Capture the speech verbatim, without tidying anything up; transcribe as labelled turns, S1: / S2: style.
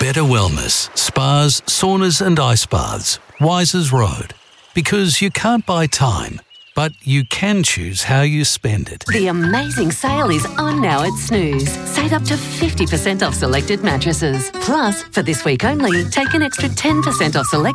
S1: Better Wellness, spas, saunas and ice baths, Wisers Road. Because you can't buy time, but you can choose how you spend it.
S2: The amazing sale is on now at Snooze. Save up to fifty percent off selected mattresses. Plus, for this week only, take an extra ten percent off select